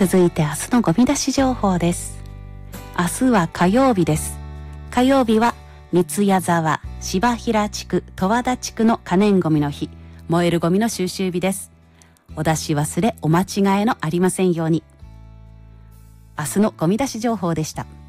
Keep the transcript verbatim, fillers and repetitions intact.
続いて明日のゴミ出し情報です。明日は火曜日です。火曜日は三ツ矢沢、柴平地区、十和田地区の可燃ゴミの日、燃えるゴミの収集日です。お出し忘れ、お間違えのありませんように。明日のゴミ出し情報でした。